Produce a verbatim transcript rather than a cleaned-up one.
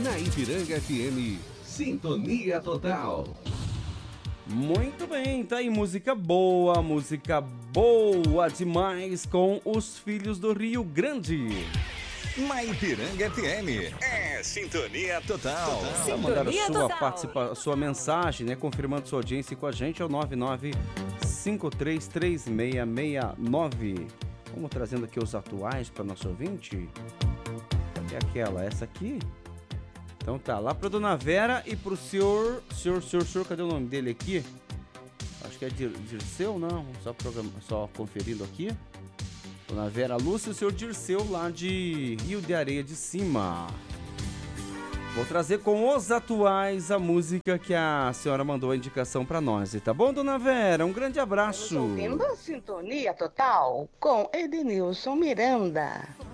Na Ipiranga F M, Sintonia Total. Muito bem, tá aí música boa, música boa demais com os Filhos do Rio Grande. Na Ipiranga F M, é Sintonia Total. Para mandar a sua, participa, a sua mensagem, né, confirmando sua audiência com a gente, é o nove nove cinco três três seis seis nove. Vamos trazendo aqui os atuais para nosso ouvinte. É aquela, essa aqui? Então tá, lá pra Dona Vera e pro senhor, senhor, senhor, senhor, cadê o nome dele aqui? Acho que é Dir, Dirceu, não? Só, programa, só conferindo aqui. Dona Vera Lúcia e o senhor Dirceu lá de Rio de Areia de Cima. Vou trazer com os atuais a música que a senhora mandou a indicação pra nós. E tá bom, Dona Vera? Um grande abraço. Ouvindo a Sintonia Total com Edenilson Miranda.